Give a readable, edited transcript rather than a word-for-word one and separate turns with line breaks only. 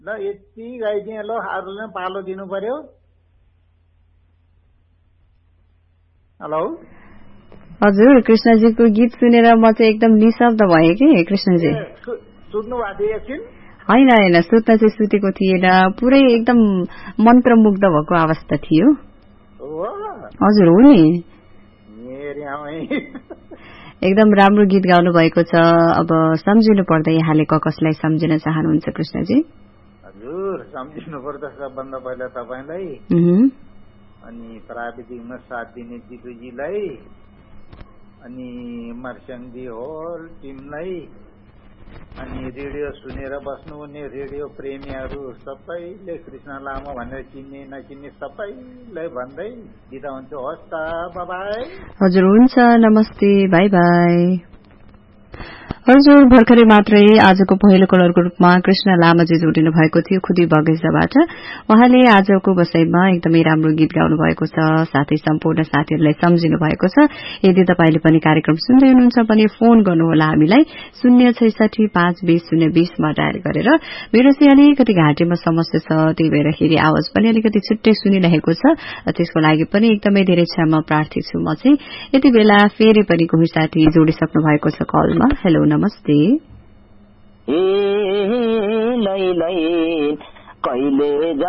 ल यति गाइदिएँ ल अरूले पालो दिनु पर्यो। हेलो
हजुर कृष्णजीको गीत सुनेर म चाहिँ एकदम निशब्द भएँ कि कृष्णजी।
सुत्नु भएको थियो एकछिन?
होइन सुत्न चाहिँ सुतेको थिएन, पुरै एकदम मन्त्रमुग्ध भएको अवस्था थियो। हजुर हो नि, एकदम राम्रो गीत गाउनु भएको छ। अब सम्झिनु पर्दा यहाँले कसलाई सम्झिन चाहनुहुन्छ कृष्णजी?
हजुर सम्झिनु पर्दा सबभन्दा पहिला तपाईलाई, अनि प्राविधिकमा साथ दिने जितुजीलाई, अनि मर्स्याङजी होल टिमलाई, अनि रेडियो सुनेर बस्नुहुने रेडियो प्रेमीहरू सबैले कृष्ण लामा भनेर चिन्ने नचिन्ने सबैलाई भन्दै बिदा हुन्छु। हस् त, बाइ बाइ।
हजुर हुन्छ, नमस्ते, बाई बाई। हजुर भर्खरै मात्रै आजको पहिलो कलरको रूपमा कृष्ण लामाजी जोडिनु भएको थियो खुदी बगैँचाबाट। उहाँले आजको बसाइमा एकदमै राम्रो गीत गाउनु भएको छ, साथै सम्पूर्ण साथीहरूलाई सम्झिनु भएको छ। यदि तपाईले पनि कार्यक्रम सुन्दै हुनुहुन्छ भने फोन गर्नुहोला हामीलाई 066522020 मा डायल गरेर। मेरो चाहिँ अलिकति घाँटीमा समस्या छ, त्यही भएर आवाज पनि अलिकति छुट्टै सुनिरहेको छ, त्यसको लागि पनि एकदमै धेरै क्षमा प्रार्थी छु म चाहिँ। यति बेला फेरि पनि कोही साथी जोडिसक्नु भएको छ कलमा। हेलो नमस्ते।
ए लै लै कहिले